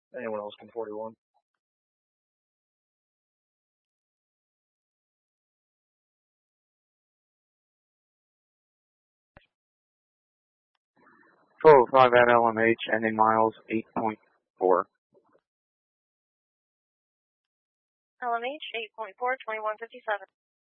Anyone else can 41. Total 5 at LMH, ending miles 8.4. LMH 8.4, 2157.